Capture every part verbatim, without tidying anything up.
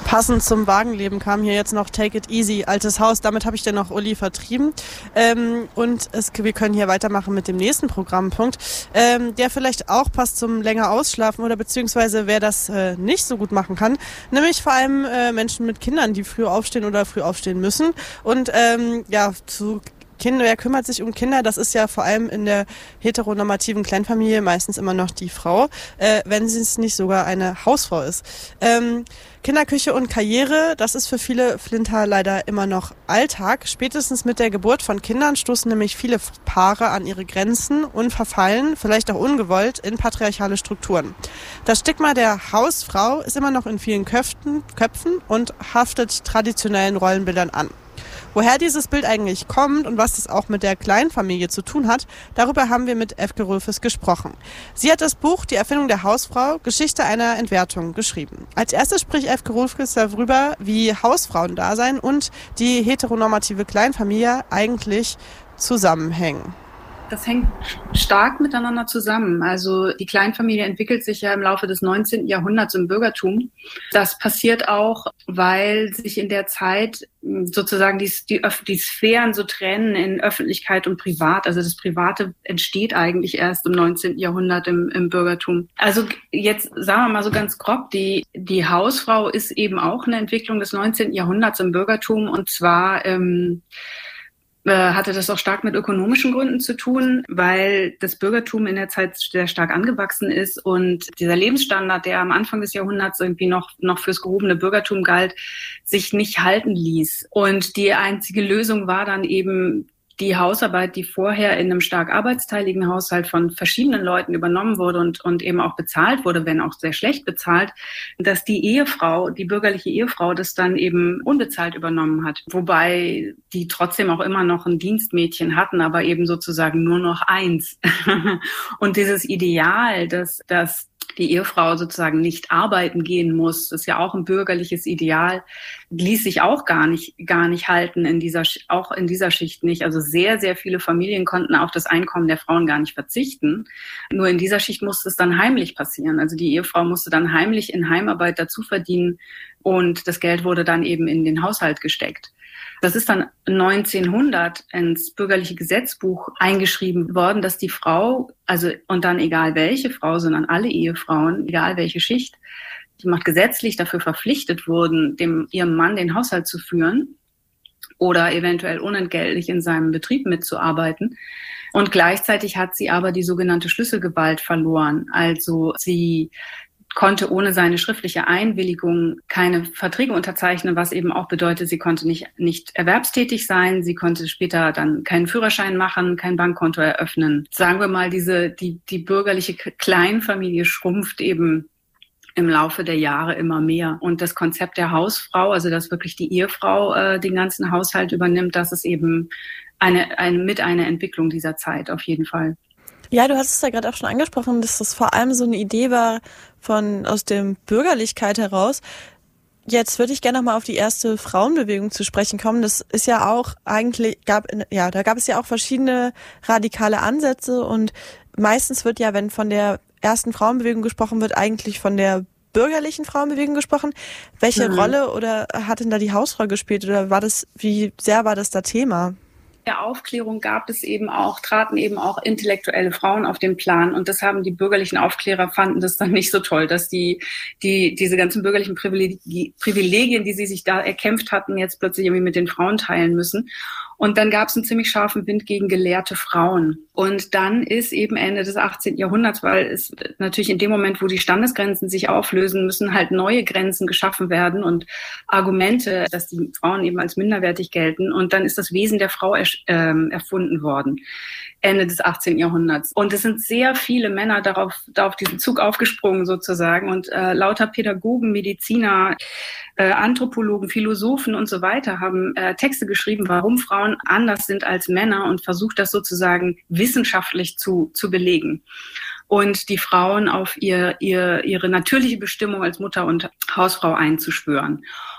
Passend zum Wagenleben kam hier jetzt noch Take It Easy, Altes Haus. Damit habe ich dann noch Uli vertrieben. Ähm, und es, wir können hier weitermachen mit dem nächsten Programmpunkt, ähm, der vielleicht auch passt zum länger Ausschlafen oder beziehungsweise wer das äh, nicht so gut machen kann. Nämlich vor allem äh, Menschen mit Kindern, die früh aufstehen oder früh aufstehen müssen. Und ähm, ja, zu Kinder, wer kümmert sich um Kinder? Das ist ja vor allem in der heteronormativen Kleinfamilie meistens immer noch die Frau, äh, wenn sie es nicht sogar eine Hausfrau ist. Ähm, Kinderküche und Karriere, das ist für viele Flinter leider immer noch Alltag. Spätestens mit der Geburt von Kindern stoßen nämlich viele Paare an ihre Grenzen und verfallen, vielleicht auch ungewollt, in patriarchale Strukturen. Das Stigma der Hausfrau ist immer noch in vielen Köpfen, Köpfen und haftet traditionellen Rollenbildern an. Woher dieses Bild eigentlich kommt und was das auch mit der Kleinfamilie zu tun hat, darüber haben wir mit Efke Rülfes gesprochen. Sie hat das Buch Die Erfindung der Hausfrau, Geschichte einer Entwertung geschrieben. Als erstes spricht Efke Rülfes darüber, wie Hausfrauendasein und die heteronormative Kleinfamilie eigentlich zusammenhängen. Das hängt stark miteinander zusammen. Also die Kleinfamilie entwickelt sich ja im Laufe des neunzehnten Jahrhunderts im Bürgertum. Das passiert auch, weil sich in der Zeit sozusagen die, die, die Sphären so trennen in Öffentlichkeit und Privat. Also das Private entsteht eigentlich erst im neunzehnten Jahrhundert im, im Bürgertum. Also jetzt sagen wir mal so ganz grob, die, die Hausfrau ist eben auch eine Entwicklung des neunzehnten Jahrhunderts im Bürgertum, und zwar ähm, hatte das auch stark mit ökonomischen Gründen zu tun, weil das Bürgertum in der Zeit sehr stark angewachsen ist und dieser Lebensstandard, der am Anfang des Jahrhunderts irgendwie noch, noch fürs gehobene Bürgertum galt, sich nicht halten ließ. Und die einzige Lösung war dann eben die Hausarbeit, die vorher in einem stark arbeitsteiligen Haushalt von verschiedenen Leuten übernommen wurde und, und eben auch bezahlt wurde, wenn auch sehr schlecht bezahlt, dass die Ehefrau, die bürgerliche Ehefrau, das dann eben unbezahlt übernommen hat. Wobei die trotzdem auch immer noch ein Dienstmädchen hatten, aber eben sozusagen nur noch eins. Und dieses Ideal, dass, dass die Ehefrau sozusagen nicht arbeiten gehen muss, das ist ja auch ein bürgerliches Ideal, ließ sich auch gar nicht, gar nicht halten in dieser, auch in dieser Schicht nicht. Also sehr, sehr viele Familien konnten auf das Einkommen der Frauen gar nicht verzichten. Nur in dieser Schicht musste es dann heimlich passieren. Also die Ehefrau musste dann heimlich in Heimarbeit dazu verdienen und das Geld wurde dann eben in den Haushalt gesteckt. Das ist dann neunzehnhundert ins bürgerliche Gesetzbuch eingeschrieben worden, dass die Frau, also und dann egal welche Frau, sondern alle Ehefrauen, egal welche Schicht, die macht gesetzlich dafür verpflichtet wurden, dem ihrem Mann den Haushalt zu führen oder eventuell unentgeltlich in seinem Betrieb mitzuarbeiten. Und gleichzeitig hat sie aber die sogenannte Schlüsselgewalt verloren. Also sie konnte ohne seine schriftliche Einwilligung keine Verträge unterzeichnen, was eben auch bedeutet, sie konnte nicht, nicht erwerbstätig sein, sie konnte später dann keinen Führerschein machen, kein Bankkonto eröffnen. Sagen wir mal, diese, die, die bürgerliche Kleinfamilie schrumpft eben im Laufe der Jahre immer mehr. Und das Konzept der Hausfrau, also dass wirklich die Ehefrau äh, den ganzen Haushalt übernimmt, das ist eben eine, eine, mit einer Entwicklung dieser Zeit auf jeden Fall. Ja, du hast es ja gerade auch schon angesprochen, dass das vor allem so eine Idee war von aus dem Bürgerlichkeit heraus. Jetzt würde ich gerne noch mal auf die erste Frauenbewegung zu sprechen kommen. Das ist ja auch eigentlich, gab ja, da gab es ja auch verschiedene radikale Ansätze und meistens wird ja, wenn von der ersten Frauenbewegung gesprochen wird, eigentlich von der bürgerlichen Frauenbewegung gesprochen. Welche mhm. Rolle oder hat denn da die Hausfrau gespielt oder war das, wie sehr war das da Thema? Der Aufklärung gab es eben auch, traten eben auch intellektuelle Frauen auf den Plan und das haben die bürgerlichen Aufklärer fanden das dann nicht so toll, dass die, die, diese ganzen bürgerlichen Privilegien, die sie sich da erkämpft hatten, jetzt plötzlich irgendwie mit den Frauen teilen müssen. Und dann gab es einen ziemlich scharfen Wind gegen gelehrte Frauen. Und dann ist eben Ende des achtzehnten Jahrhunderts, weil es natürlich in dem Moment, wo die Standesgrenzen sich auflösen, müssen halt neue Grenzen geschaffen werden und Argumente, dass die Frauen eben als minderwertig gelten. Und dann ist das Wesen der Frau er, äh, erfunden worden. Ende des achtzehnten Jahrhunderts. Und es sind sehr viele Männer darauf, da auf diesen Zug aufgesprungen sozusagen. Und äh, lauter Pädagogen, Mediziner, äh, Anthropologen, Philosophen und so weiter haben äh, Texte geschrieben, warum Frauen anders sind als Männer und versucht das sozusagen wissenschaftlich zu, zu belegen. Und die Frauen auf ihr, ihr, ihre natürliche Bestimmung als Mutter und Hausfrau einzuschwören.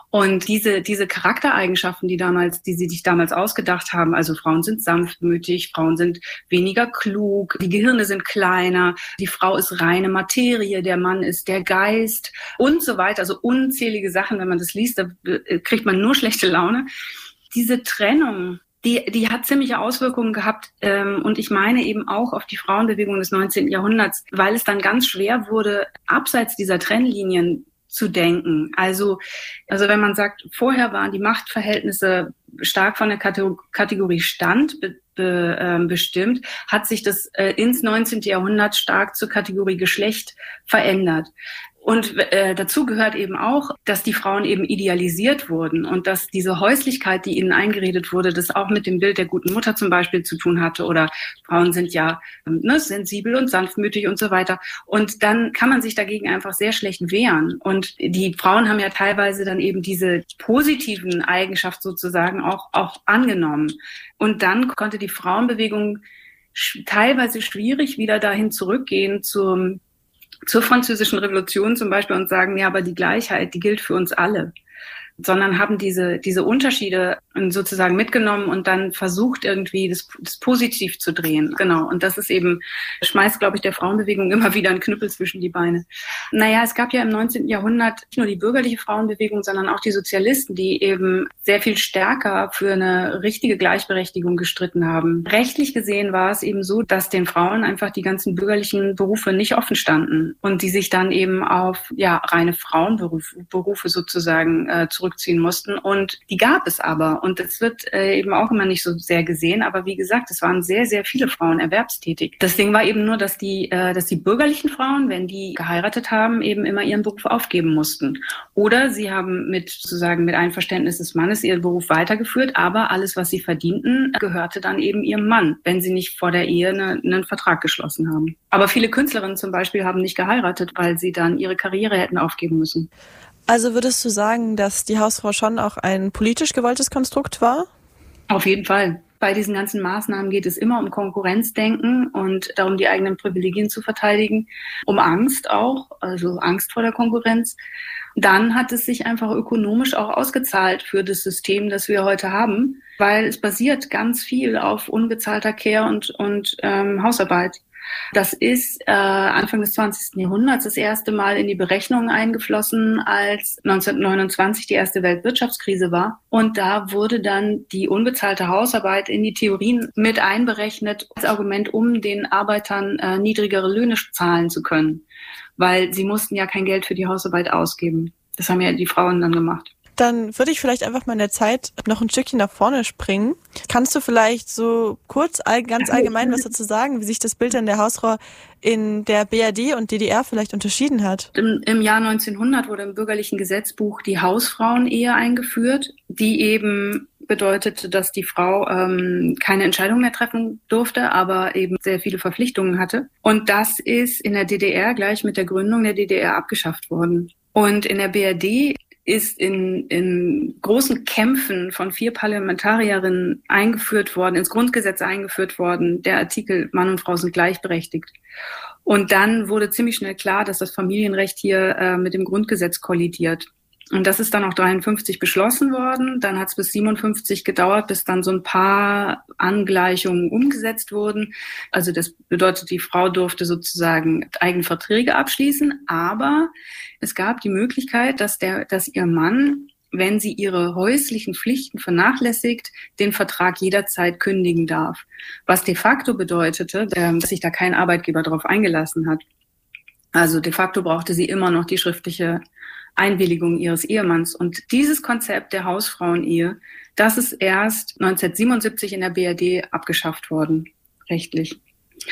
Und diese, diese Charaktereigenschaften, die damals, die sie sich damals ausgedacht haben, also Frauen sind sanftmütig, Frauen sind weniger klug, die Gehirne sind kleiner, die Frau ist reine Materie, der Mann ist der Geist und so weiter. Also unzählige Sachen, wenn man das liest, da kriegt man nur schlechte Laune. Diese Trennung, die, die hat ziemliche Auswirkungen gehabt, ähm, und ich meine eben auch auf die Frauenbewegung des neunzehnten Jahrhunderts, weil es dann ganz schwer wurde, abseits dieser Trennlinien zu denken. Also, also wenn man sagt, vorher waren die Machtverhältnisse stark von der Kategorie Stand be, be, äh, bestimmt, hat sich das äh, ins neunzehnten Jahrhundert stark zur Kategorie Geschlecht verändert. Und äh, dazu gehört eben auch, dass die Frauen eben idealisiert wurden und dass diese Häuslichkeit, die ihnen eingeredet wurde, das auch mit dem Bild der guten Mutter zum Beispiel zu tun hatte. Oder Frauen sind ja ne, sensibel und sanftmütig und so weiter. Und dann kann man sich dagegen einfach sehr schlecht wehren. Und die Frauen haben ja teilweise dann eben diese positiven Eigenschaften sozusagen auch, auch angenommen. Und dann konnte die Frauenbewegung sch- teilweise schwierig wieder dahin zurückgehen zum zur Französischen Revolution zum Beispiel und sagen, ja, aber die Gleichheit, die gilt für uns alle, sondern haben diese diese Unterschiede sozusagen mitgenommen und dann versucht irgendwie das, das positiv zu drehen. Genau. Und das ist eben, schmeißt, glaube ich, der Frauenbewegung immer wieder einen Knüppel zwischen die Beine. Naja, es gab ja im neunzehnten Jahrhundert nicht nur die bürgerliche Frauenbewegung, sondern auch die Sozialisten, die eben sehr viel stärker für eine richtige Gleichberechtigung gestritten haben. Rechtlich gesehen war es eben so, dass den Frauen einfach die ganzen bürgerlichen Berufe nicht offen standen und die sich dann eben auf ja reine Frauenberufe Berufe sozusagen äh, zurückziehen mussten. Und die gab es aber. Und es wird äh, eben auch immer nicht so sehr gesehen. Aber wie gesagt, es waren sehr, sehr viele Frauen erwerbstätig. Das Ding war eben nur, dass die, äh, dass die bürgerlichen Frauen, wenn die geheiratet haben, eben immer ihren Beruf aufgeben mussten. Oder sie haben mit, sozusagen mit Einverständnis des Mannes ihren Beruf weitergeführt. Aber alles, was sie verdienten, gehörte dann eben ihrem Mann, wenn sie nicht vor der Ehe eine, einen Vertrag geschlossen haben. Aber viele Künstlerinnen zum Beispiel haben nicht geheiratet, weil sie dann ihre Karriere hätten aufgeben müssen. Also würdest du sagen, dass die Hausfrau schon auch ein politisch gewolltes Konstrukt war? Auf jeden Fall. Bei diesen ganzen Maßnahmen geht es immer um Konkurrenzdenken und darum, die eigenen Privilegien zu verteidigen, um Angst auch, also Angst vor der Konkurrenz. Dann hat es sich einfach ökonomisch auch ausgezahlt für das System, das wir heute haben, weil es basiert ganz viel auf unbezahlter Care und, und ähm, Hausarbeit. Das ist äh, Anfang des zwanzigsten Jahrhunderts das erste Mal in die Berechnungen eingeflossen, als neunzehnhundertneunundzwanzig die erste Weltwirtschaftskrise war. Und da wurde dann die unbezahlte Hausarbeit in die Theorien mit einberechnet, als Argument, um den Arbeitern äh, niedrigere Löhne zahlen zu können. Weil sie mussten ja kein Geld für die Hausarbeit ausgeben. Das haben ja die Frauen dann gemacht. Dann würde ich vielleicht einfach mal in der Zeit noch ein Stückchen nach vorne springen. Kannst du vielleicht so kurz, all, ganz allgemein was dazu sagen, wie sich das Bild an der Hausfrau in der B R D und D D R vielleicht unterschieden hat? Im, im Jahr neunzehnhundert wurde im bürgerlichen Gesetzbuch die Hausfrauenehe eingeführt, die eben bedeutete, dass die Frau ähm, keine Entscheidung mehr treffen durfte, aber eben sehr viele Verpflichtungen hatte. Und das ist in der D D R gleich mit der Gründung der D D R abgeschafft worden. Und in der B R D ist in, in großen Kämpfen von vier Parlamentarierinnen eingeführt worden, ins Grundgesetz eingeführt worden, der Artikel Mann und Frau sind gleichberechtigt. Und dann wurde ziemlich schnell klar, dass das Familienrecht hier äh, mit dem Grundgesetz kollidiert. Und das ist dann auch dreiundfünfzig beschlossen worden. Dann hat es bis siebenundfünfzig gedauert, bis dann so ein paar Angleichungen umgesetzt wurden. Also das bedeutet, die Frau durfte sozusagen eigene Verträge abschließen. Aber es gab die Möglichkeit, dass der, dass ihr Mann, wenn sie ihre häuslichen Pflichten vernachlässigt, den Vertrag jederzeit kündigen darf. Was de facto bedeutete, dass sich da kein Arbeitgeber darauf eingelassen hat. Also de facto brauchte sie immer noch die schriftliche Einwilligung ihres Ehemanns. Und dieses Konzept der Hausfrauenehe, das ist erst neunzehnhundertsiebenundsiebzig in der B R D abgeschafft worden, rechtlich.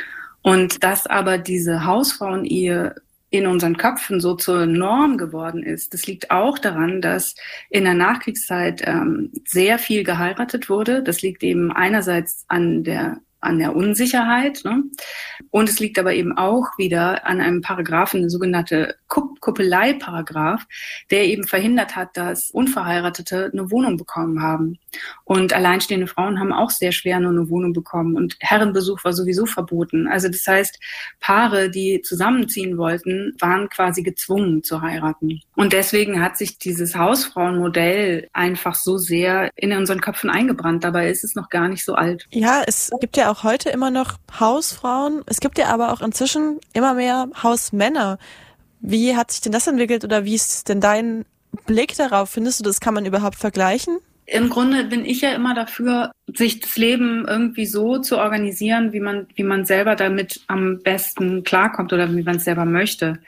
Und dass aber diese Hausfrauenehe in unseren Köpfen so zur Norm geworden ist, das liegt auch daran, dass in der Nachkriegszeit ähm, sehr viel geheiratet wurde. Das liegt eben einerseits an der an der Unsicherheit. Ne? Und es liegt aber eben auch wieder an einem Paragraphen, der sogenannte Kupp- Kuppelei-Paragraph, der eben verhindert hat, dass Unverheiratete eine Wohnung bekommen haben. Und alleinstehende Frauen haben auch sehr schwer nur eine Wohnung bekommen. Und Herrenbesuch war sowieso verboten. Also das heißt, Paare, die zusammenziehen wollten, waren quasi gezwungen zu heiraten. Und deswegen hat sich dieses Hausfrauenmodell einfach so sehr in unseren Köpfen eingebrannt. Dabei ist es noch gar nicht so alt. Ja, es gibt ja auch heute immer noch Hausfrauen. Es gibt ja aber auch inzwischen immer mehr Hausmänner. Wie hat sich denn das entwickelt oder wie ist denn dein Blick darauf? Findest du, das kann man überhaupt vergleichen? Im Grunde bin ich ja immer dafür, sich das Leben irgendwie so zu organisieren, wie man, wie man selber damit am besten klarkommt oder wie man es selber möchte.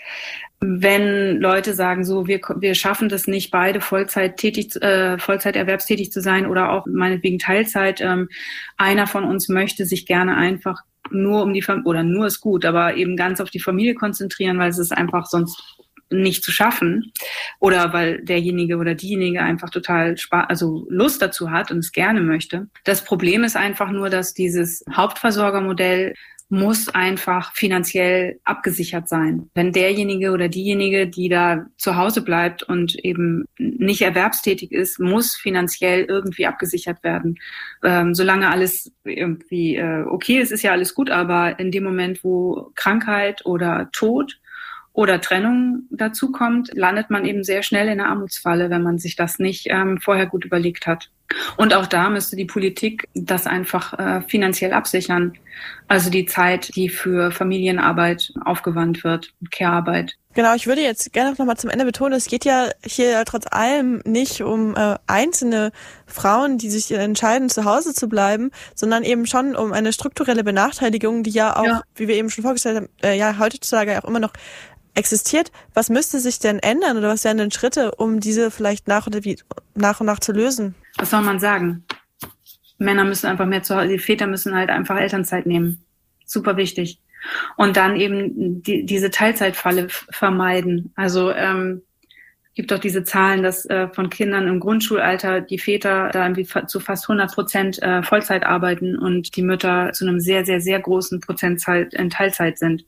Wenn Leute sagen, so wir wir schaffen das nicht, beide Vollzeit tätig, äh, Vollzeit erwerbstätig zu sein oder auch meinetwegen Teilzeit, ähm, einer von uns möchte sich gerne einfach nur um die Familie, oder nur ist gut, aber eben ganz auf die Familie konzentrieren, weil es ist einfach sonst nicht zu schaffen oder weil derjenige oder diejenige einfach total Spaß, also Lust dazu hat und es gerne möchte. Das Problem ist einfach nur, dass dieses Hauptversorgermodell muss einfach finanziell abgesichert sein. Wenn derjenige oder diejenige, die da zu Hause bleibt und eben nicht erwerbstätig ist, muss finanziell irgendwie abgesichert werden. Ähm, solange alles irgendwie äh, okay ist, ist ja alles gut, aber in dem Moment, wo Krankheit oder Tod oder Trennung dazu kommt, landet man eben sehr schnell in einer Armutsfalle, wenn man sich das nicht ähm, vorher gut überlegt hat. Und auch da müsste die Politik das einfach äh, finanziell absichern. Also die Zeit, die für Familienarbeit aufgewandt wird, Care-Arbeit. Genau, ich würde jetzt gerne noch mal zum Ende betonen, es geht ja hier trotz allem nicht um äh, einzelne Frauen, die sich entscheiden, zu Hause zu bleiben, sondern eben schon um eine strukturelle Benachteiligung, die ja auch, ja. wie wir eben schon vorgestellt haben, äh, ja heutzutage auch immer noch existiert. Was müsste sich denn ändern oder was wären denn Schritte, um diese vielleicht nach und nach, und nach zu lösen? Was soll man sagen? Männer müssen einfach mehr zu Hause, die Väter müssen halt einfach Elternzeit nehmen. Super wichtig. Und dann eben die, diese Teilzeitfalle f- vermeiden. Also ähm, gibt doch diese Zahlen, dass äh, von Kindern im Grundschulalter die Väter da irgendwie fa- zu fast hundert Prozent äh, Vollzeit arbeiten und die Mütter zu einem sehr, sehr, sehr großen Prozentzahl in Teilzeit sind.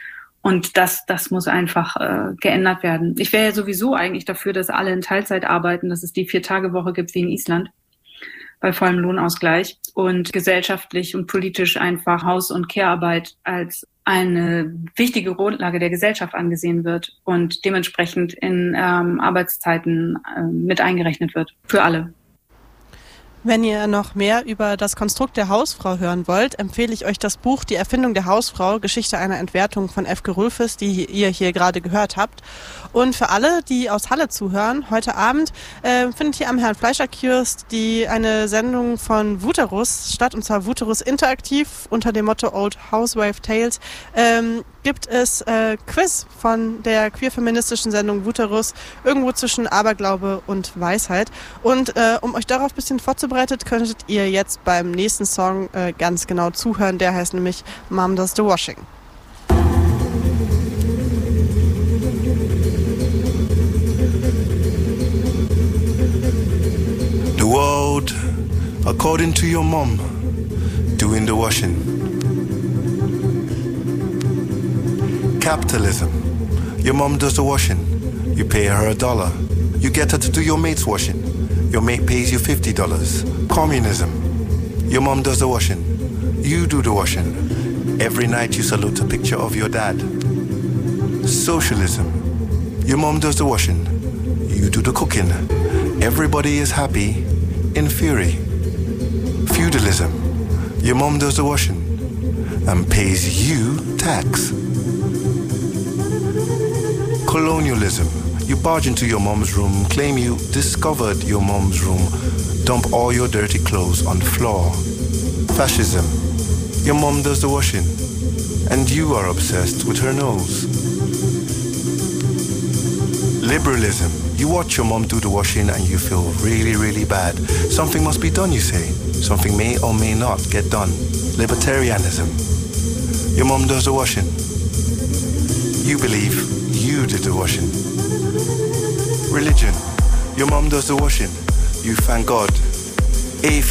Und das, das muss einfach äh, geändert werden. Ich wäre ja sowieso eigentlich dafür, dass alle in Teilzeit arbeiten, dass es die Vier-Tage-Woche gibt wie in Island bei vollem Lohnausgleich und gesellschaftlich und politisch einfach Haus- und Care-Arbeit als eine wichtige Grundlage der Gesellschaft angesehen wird und dementsprechend in ähm, Arbeitszeiten äh, mit eingerechnet wird. Für alle. Wenn ihr noch mehr über das Konstrukt der Hausfrau hören wollt, empfehle ich euch das Buch Die Erfindung der Hausfrau, Geschichte einer Entwertung von Efke Rülfes, die ihr hier gerade gehört habt. Und für alle, die aus Halle zuhören, heute Abend äh, findet hier am Herrn Fleischer Kiosk die eine Sendung von Wuterus statt, und zwar Wuterus Interaktiv unter dem Motto Old Housewife Tales. Ähm, gibt es äh, Quiz von der queer-feministischen Sendung Wuterus, irgendwo zwischen Aberglaube und Weisheit. Und äh, um euch darauf ein bisschen vorzubereiten, könntet ihr jetzt beim nächsten Song äh, ganz genau zuhören. Der heißt nämlich Mom Does the Washing. The world, according to your mom, doing the washing. Capitalism. Your mom does the washing. You pay her a dollar. You get her to do your mate's washing. Your mate pays you fifty dollars. Communism. Your mom does the washing. You do the washing. Every night you salute a picture of your dad. Socialism. Your mom does the washing. You do the cooking. Everybody is happy, in fury. Feudalism. Your mom does the washing and pays you tax. Colonialism. You barge into your mom's room, claim you discovered your mom's room, dump all your dirty clothes on the floor. Fascism. Your mom does the washing, and you are obsessed with her nose. Liberalism. You watch your mom do the washing and you feel really, really bad. Something must be done, you say. Something may or may not get done. Libertarianism. Your mom does the washing. You believe you did the washing. Religion. Your mom does the washing. You thank God. Atheism.